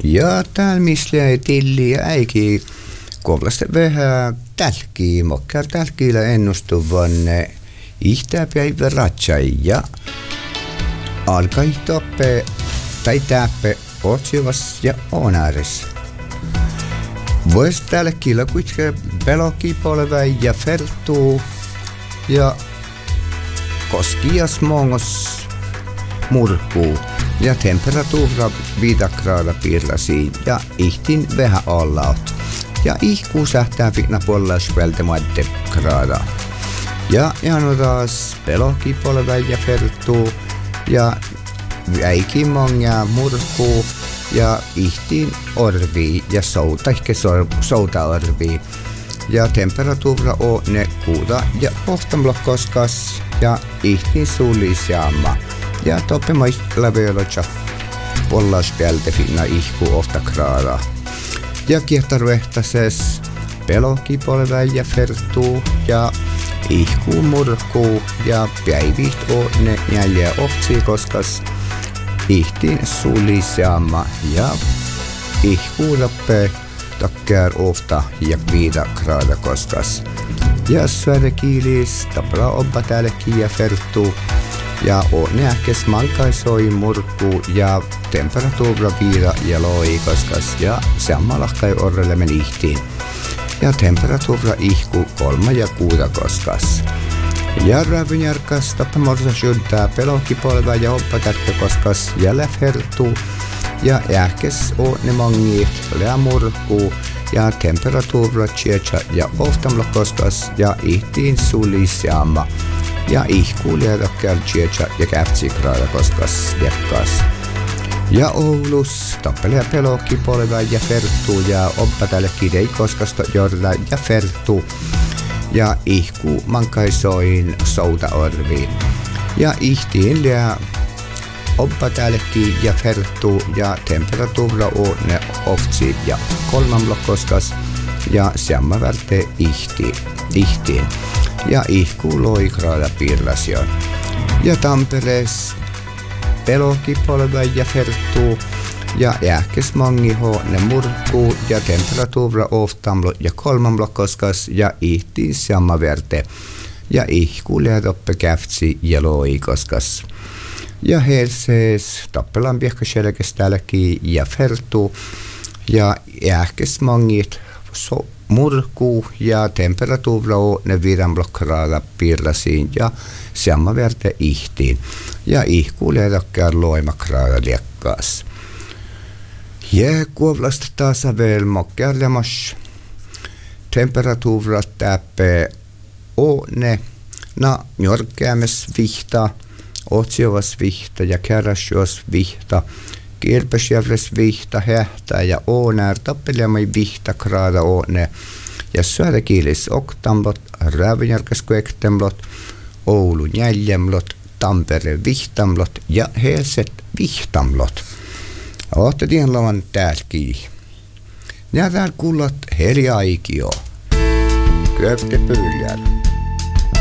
Ja täällä missä ei tilli ja äiki kovlasti vähän tälkii, mokkar tälkiillä ennustuvanne ihtäpäivä ratsai ja alkai toppe tai täppe otsivas ja onaris. Vois tälkillä kuitenkin pelokipolve ja fertuu ja koskias mongos murkuu ja temperatuura 5 grader piirlasi ja ihtin vähän allaut. Ja ihkuu sähtää fitna pollas välttämättä grader. Ja no taas pelokipolve ja fertuu ja äikin monga murkuu ja ihtin orvii ja souta orvii. Ja temperatuura on ne 6 ja 8 koskas ja ihtin suullisiamma. Ja toppemaisella velocha pollas päältä finna ihku 8 grader. Ja kiehtarvehtases pelokipolve ja fertuu ja ihku murkuu ja päivit on ne 4 koskas ihtin suullisiamma ja ihku tappe takkar ofta ja 5 grader koskas. Ja syödekiilis tapra obba täälläkin ja fertuu ja on nähkes mankaisoi murkuu ja temperatuura 5 ja loi koskas ja sammalahkai orrelle men ihtiin. Ja temperatuura ihku 3 ja 6 koskas. Ja rävynjärkas tappamorsa syöttää pelokipolvea ja obba täälläkin koskas ja läfertuu. Ja ähkes on ne mangit lää murkuu ja temperatuura 7 ja 8 koskas ja ihtiin suullisiamma. Ja ihkuu liedokkäl 7 ja 8 grader koskas liekkas. Ja Oulus tappelee pelokipolvea ja fertuu ja obba tällekin ei koskasta jorda ja fertuu. Ja ihkuu mankaisoin soutaorviin. Ja ihtiin liää obba täällekin ja fertuu ja temperatuura on ne 8 ja 3 koskas ja samma värte ihtiin. Ja ihku loi grader piirlasjon. Ja Tamperees pelokipolve ja fertuu ja ähkes mangiho ne murkuu ja temperatuura 8 ja 3 koskas ja ihtiin samma värte. Ja ihku lietoppe käftsi ja loi koskas. Ja Helsees tappelan piehkäselkäs täälläkin ja fertuu ja ähkes mangit murkuu ja temperatuura on ne 5 grader piirlasiin ja samma värte ihtiin. Ja ihku lietokkään loima grader liekkaas. Ja kuovlasta taas vielä mokkärlemas temperatuura täppee on ne njorkäämes vihta, otsiovas vihta ja kärasjuos vihta. Kirpesjärves vihta, hähtää ja oonär tappelemai vihta grader oone. Ja syödekiilis oktamlot, Rävynjärkas kuektemlot, Oulu 4, Tampere vihtamlot ja Helset vihtamlot. Ootte tien lovan täälläkin. Ja täällä kuulot Heli Aikio. Köpte pyljär.